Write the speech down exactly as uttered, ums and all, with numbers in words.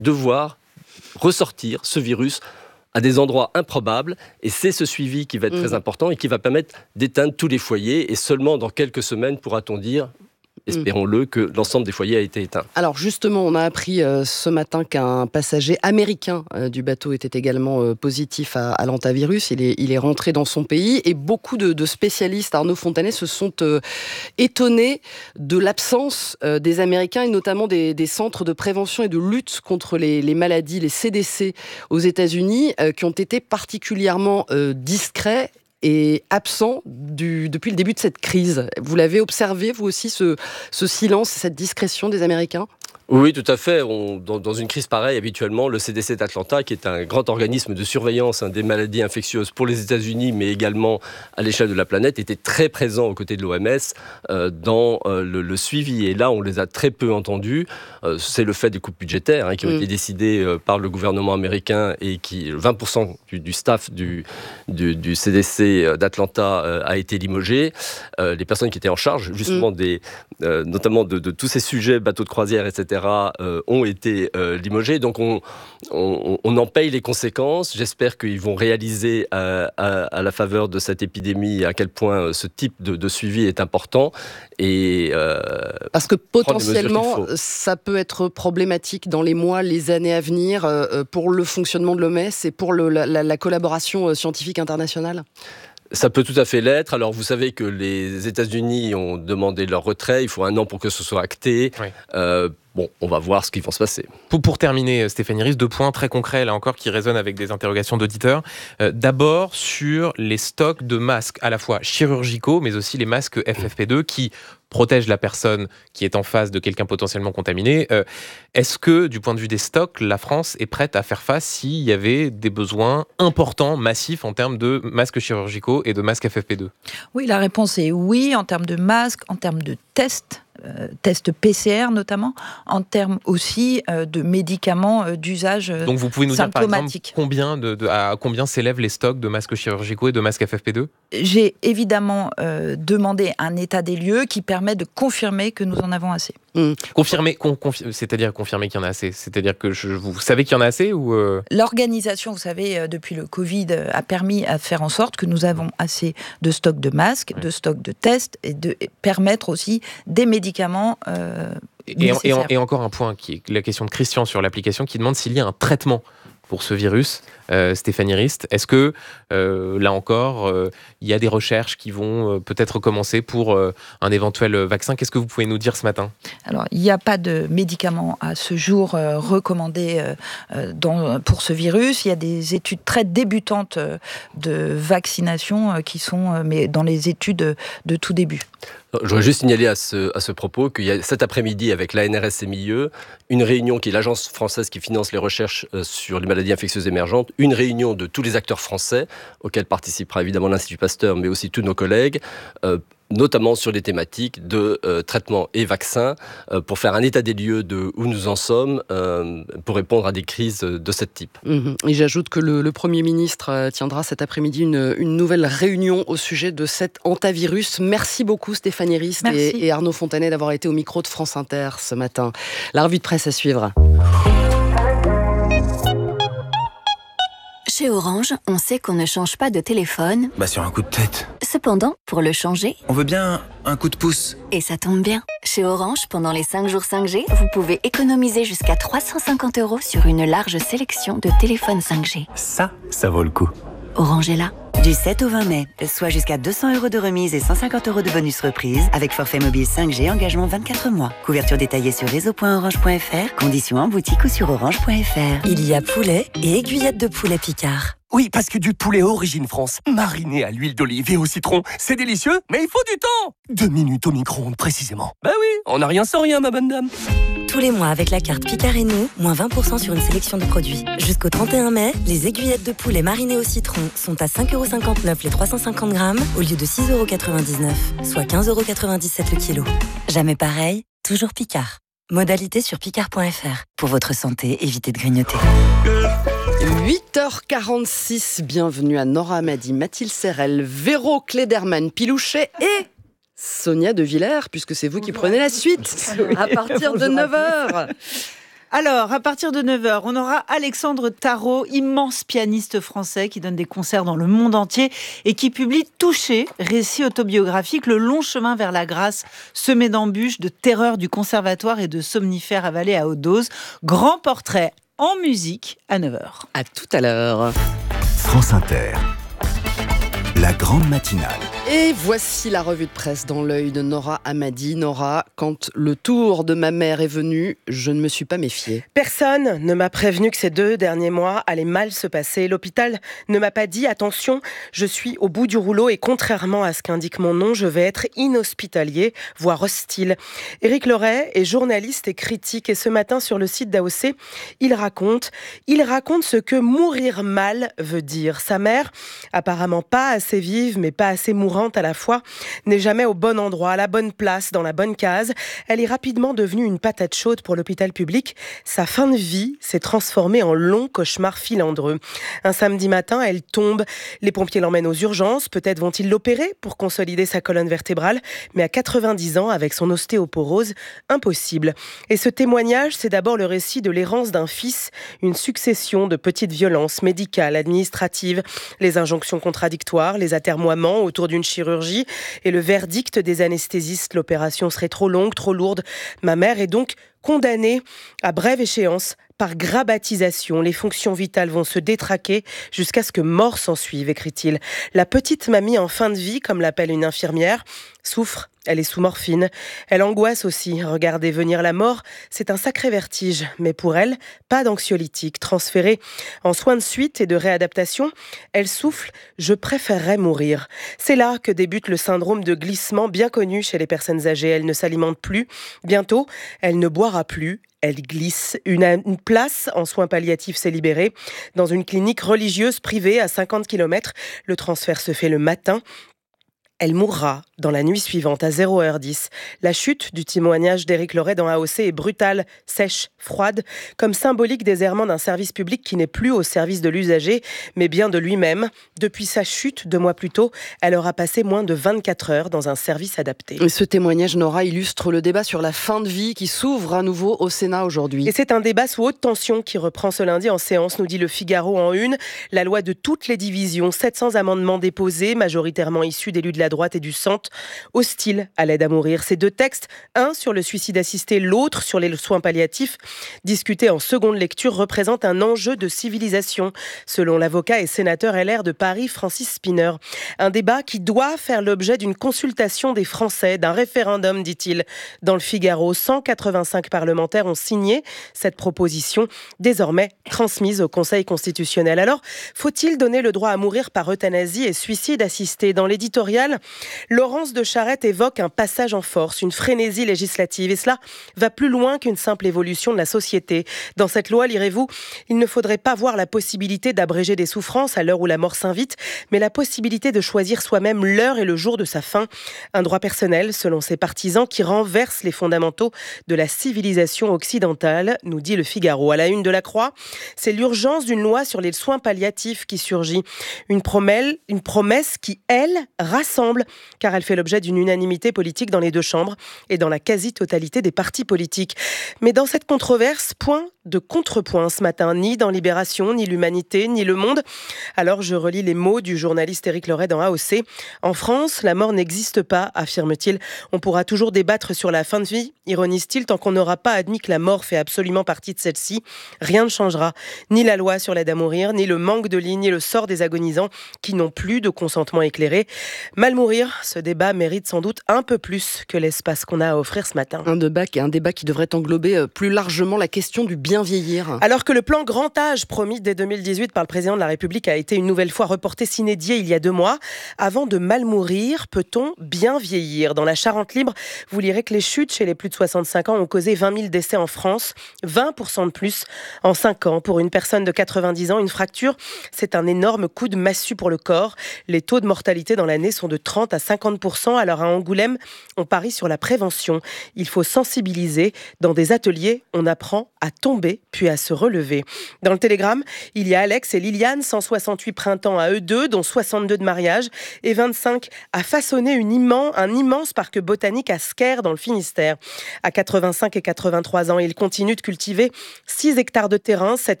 de voir ressortir ce virus à des endroits improbables, et c'est ce suivi qui va être mmh. très important et qui va permettre d'éteindre tous les foyers, et seulement dans quelques semaines pourra-t-on dire, espérons-le, que l'ensemble des foyers a été éteint. Alors justement, on a appris euh, ce matin qu'un passager américain euh, du bateau était également euh, positif à, à l'hantavirus. Il est, il est rentré dans son pays, et beaucoup de, de spécialistes, Arnaud Fontanet, se sont euh, étonnés de l'absence euh, des Américains, et notamment des, des centres de prévention et de lutte contre les, les maladies, les C D C aux États-Unis, euh, qui ont été particulièrement euh, discrets et absent du, depuis le début de cette crise. Vous l'avez observé, vous aussi, ce, ce silence, cette discrétion des Américains ? Oui, tout à fait. On, dans, dans une crise pareille, habituellement, le C D C d'Atlanta, qui est un grand organisme de surveillance hein, des maladies infectieuses pour les États-Unis, mais également à l'échelle de la planète, était très présent aux côtés de l'O M S euh, dans euh, le, le suivi. Et là, on les a très peu entendus. Euh, c'est le fait des coupes budgétaires hein, qui ont mmh. été décidées euh, par le gouvernement américain, et qui vingt pour cent du, du staff du, du, du C D C d'Atlanta euh, a été limogé. Euh, les personnes qui étaient en charge, justement, mmh. des, euh, notamment de, de tous ces sujets, bateaux de croisière, et cetera, Euh, ont été euh, limogés. Donc on, on, on en paye les conséquences. J'espère qu'ils vont réaliser à, à, à la faveur de cette épidémie à quel point ce type de, de suivi est important. Et, euh, Parce que potentiellement, ça peut être problématique dans les mois, les années à venir euh, pour le fonctionnement de l'O M S et pour le, la, la collaboration scientifique internationale. Ça peut tout à fait l'être. Alors, vous savez que les États-Unis ont demandé leur retrait. Il faut un an pour que ce soit acté. Oui. Euh, bon, on va voir ce qui va se passer. Pour, pour terminer, Stéphanie Ries, deux points très concrets, là encore, qui résonnent avec des interrogations d'auditeurs. Euh, d'abord, sur les stocks de masques, à la fois chirurgicaux, mais aussi les masques F F P deux, qui protègent la personne qui est en face de quelqu'un potentiellement contaminé. Euh, est-ce que, du point de vue des stocks, la France est prête à faire face s'il y avait des besoins importants, massifs, en termes de masques chirurgicaux et de masques F F P deux ? Oui, la réponse est oui, en termes de masques, en termes de tests, euh, tests P C R notamment, en termes aussi euh, de médicaments euh, d'usage symptomatique. Donc vous pouvez nous dire par exemple combien, de, de, à combien s'élèvent les stocks de masques chirurgicaux et de masques F F P deux ? J'ai évidemment euh, demandé un état des lieux qui permet de confirmer que nous en avons assez. Mmh. Confirmer, con, confi- c'est-à-dire confirmer qu'il y en a assez. C'est-à-dire que je, vous savez qu'il y en a assez ou euh... L'organisation, vous savez, euh, depuis le Covid, euh, a permis à faire en sorte que nous avons assez de stocks de masques, mmh. de stocks de tests, et de et permettre aussi des médicaments euh, et, et, et, et encore un point, qui est la question de Christian sur l'application, qui demande s'il y a un traitement pour ce virus. Euh, Stéphanie Ries, est-ce que, euh, là encore, il euh, y a des recherches qui vont euh, peut-être commencer pour euh, un éventuel vaccin ? Qu'est-ce que vous pouvez nous dire ce matin ? Alors, il n'y a pas de médicaments à ce jour euh, recommandés euh, dans, pour ce virus. Il y a des études très débutantes euh, de vaccination euh, qui sont euh, mais dans les études de tout début. Je voudrais juste signaler à ce, à ce propos qu'il y a cet après-midi, avec l'A N R S et M I E, une réunion qui est l'agence française qui finance les recherches sur les maladies infectieuses émergentes, une réunion de tous les acteurs français, auxquels participera évidemment l'Institut Pasteur, mais aussi tous nos collègues, euh, notamment sur les thématiques de euh, traitement et vaccins, euh, pour faire un état des lieux de où nous en sommes, euh, pour répondre à des crises de ce type. Mmh. Et j'ajoute que le, le Premier ministre tiendra cet après-midi une, une nouvelle réunion au sujet de cet hantavirus. Merci beaucoup Stéphanie Ries et, et Arnaud Fontanet d'avoir été au micro de France Inter ce matin. La revue de presse à suivre. Chez Orange, on sait qu'on ne change pas de téléphone. Bah sur un coup de tête. Cependant, pour le changer, on veut bien un coup de pouce. Et ça tombe bien. Chez Orange, pendant les cinq jours cinq G, vous pouvez économiser jusqu'à trois cent cinquante euros sur une large sélection de téléphones cinq G. Ça, ça vaut le coup. Orange est là. Du sept au vingt mai, soit jusqu'à deux cents euros de remise et cent cinquante euros de bonus reprise avec forfait mobile cinq G, engagement vingt-quatre mois. Couverture détaillée sur réseau point orange point f r, conditions en boutique ou sur orange point f r. Il y a poulet et aiguillettes de poulet Picard. Oui, parce que du poulet Origine France, mariné à l'huile d'olive et au citron, c'est délicieux, mais il faut du temps. Deux minutes au micro-ondes, précisément. Bah oui, on n'a rien sans rien, ma bonne dame. Tous les mois, avec la carte Picard et nous, moins vingt pour cent sur une sélection de produits. Jusqu'au trente et un mai, les aiguillettes de poulet marinées au citron sont à cinq euros cinquante-neuf les trois cent cinquante grammes au lieu de six euros quatre-vingt-dix-neuf, soit quinze euros quatre-vingt-dix-sept le kilo. Jamais pareil, toujours Picard. Modalité sur picard point f r. Pour votre santé, évitez de grignoter. huit heures quarante-six, bienvenue à Nora Hamady, Mathilde Serrel, Véro Klederman, Pilouchet et Sonia De Villers, puisque c'est vous qui prenez la suite à partir de neuf heures. Alors, à partir de neuf heures, on aura Alexandre Tarot, immense pianiste français qui donne des concerts dans le monde entier et qui publie Touché, récit autobiographique, le long chemin vers la grâce, semé d'embûches, de terreur du conservatoire et de somnifères avalés à haute dose. Grand portrait en musique à neuf heures. À tout à l'heure. France Inter, la grande matinale. Et voici la revue de presse dans l'œil de Nora Hamadi. Nora, quand le tour de ma mère est venu, je ne me suis pas méfiée. Personne ne m'a prévenu que ces deux derniers mois allaient mal se passer. L'hôpital ne m'a pas dit « Attention, je suis au bout du rouleau et contrairement à ce qu'indique mon nom, je vais être inhospitalier, voire hostile. » Éric Loret est journaliste et critique et ce matin sur le site d'A O C, il raconte, il raconte ce que mourir mal veut dire. Sa mère, apparemment pas assez vive mais pas assez mourante à la fois, n'est jamais au bon endroit, à la bonne place, dans la bonne case. Elle est rapidement devenue une patate chaude pour l'hôpital public. Sa fin de vie s'est transformée en long cauchemar filandreux. Un samedi matin, elle tombe. Les pompiers l'emmènent aux urgences. Peut-être vont-ils l'opérer pour consolider sa colonne vertébrale. Mais à quatre-vingt-dix ans, avec son ostéoporose, impossible. Et ce témoignage, c'est d'abord le récit de l'errance d'un fils, une succession de petites violences médicales, administratives, les injonctions contradictoires, les atermoiements autour d'une chirurgie et le verdict des anesthésistes. L'opération serait trop longue, trop lourde. Ma mère est donc condamnée à brève échéance par grabatisation. Les fonctions vitales vont se détraquer jusqu'à ce que mort s'ensuive, écrit-il. La petite mamie en fin de vie, comme l'appelle une infirmière, souffre. Elle est sous morphine. Elle angoisse aussi. Regarder venir la mort, c'est un sacré vertige. Mais pour elle, pas d'anxiolytique. Transférée en soins de suite et de réadaptation, elle souffle « Je préférerais mourir ». C'est là que débute le syndrome de glissement bien connu chez les personnes âgées. Elle ne s'alimente plus. Bientôt, elle ne boira plus. Elle glisse. Une, une place en soins palliatifs s'est libérée dans une clinique religieuse privée à cinquante kilomètres. Le transfert se fait le matin. Elle mourra dans la nuit suivante à zéro heure dix. La chute du témoignage d'Éric Loret dans A O C est brutale, sèche, froide, comme symbolique des errements d'un service public qui n'est plus au service de l'usager, mais bien de lui-même. Depuis sa chute, deux mois plus tôt, elle aura passé moins de vingt-quatre heures dans un service adapté. Et ce témoignage, Nora, illustre le débat sur la fin de vie qui s'ouvre à nouveau au Sénat aujourd'hui. Et c'est un débat sous haute tension qui reprend ce lundi en séance, nous dit le Figaro en une. La loi de toutes les divisions, sept cents amendements déposés, majoritairement issus d'élus de la droite et du centre, hostile à l'aide à mourir. Ces deux textes, un sur le suicide assisté, l'autre sur les soins palliatifs, discutés en seconde lecture, représentent un enjeu de civilisation, selon l'avocat et sénateur L R de Paris, Francis Spinner. Un débat qui doit faire l'objet d'une consultation des Français, d'un référendum, dit-il. Dans le Figaro, cent quatre-vingt-cinq parlementaires ont signé cette proposition, désormais transmise au Conseil constitutionnel. Alors, faut-il donner le droit à mourir par euthanasie et suicide assisté ? Dans l'éditorial, Laurence de Charette évoque un passage en force, une frénésie législative. Et cela va plus loin qu'une simple évolution de la société. Dans cette loi, lirez-vous, il ne faudrait pas voir la possibilité d'abréger des souffrances à l'heure où la mort s'invite, mais la possibilité de choisir soi-même l'heure et le jour de sa fin. Un droit personnel, selon ses partisans, qui renverse les fondamentaux de la civilisation occidentale, nous dit le Figaro. À la une de la Croix, c'est l'urgence d'une loi sur les soins palliatifs qui surgit. Une promesse, une promesse qui, elle, rassemble, car elle fait l'objet d'une unanimité politique dans les deux chambres et dans la quasi-totalité des partis politiques. Mais dans cette controverse, point de contrepoint ce matin, ni dans Libération, ni l'Humanité, ni Le Monde. Alors je relis les mots du journaliste Éric Loret dans A O C. En France, la mort n'existe pas, affirme-t-il. On pourra toujours débattre sur la fin de vie, ironise-t-il, tant qu'on n'aura pas admis que la mort fait absolument partie de celle-ci. Rien ne changera. Ni la loi sur l'aide à mourir, ni le manque de ligne, ni le sort des agonisants qui n'ont plus de consentement éclairé. Mal mourir, ce débat mérite sans doute un peu plus que l'espace qu'on a à offrir ce matin. Un débat qui, un débat qui devrait englober plus largement la question du bien vieillir. Alors que le plan grand âge promis dès deux mille dix-huit par le président de la République a été une nouvelle fois reporté sine die il y a deux mois, avant de mal mourir, peut-on bien vieillir ? Dans la Charente libre, vous lirez que les chutes chez les plus de soixante-cinq ans ont causé vingt mille décès en France, vingt pour cent de plus en cinq ans. Pour une personne de quatre-vingt-dix ans, une fracture, c'est un énorme coup de massue pour le corps. Les taux de mortalité dans l'année sont de trente à cinquante pour cent. Alors à Angoulême, on parie sur la prévention. Il faut sensibiliser. Dans des ateliers, on apprend à tomber tomber, puis à se relever. Dans le Télégramme, il y a Alex et Liliane, cent soixante-huit printemps à eux deux, dont soixante-deux de mariage, et vingt-cinq à façonner une immense, un immense parc botanique à Sker, dans le Finistère. À quatre-vingt-cinq et quatre-vingt-trois ans, il continue de cultiver six hectares de terrain, sept